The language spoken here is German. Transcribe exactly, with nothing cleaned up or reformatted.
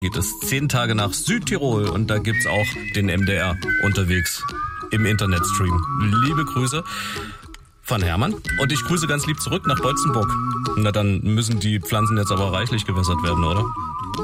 geht es zehn Tage nach Südtirol und da gibt's auch den M D R unterwegs im Internetstream. Liebe Grüße von Hermann und ich grüße ganz lieb zurück nach Beutzenburg. Na, dann müssen die Pflanzen jetzt aber reichlich gewässert werden, oder?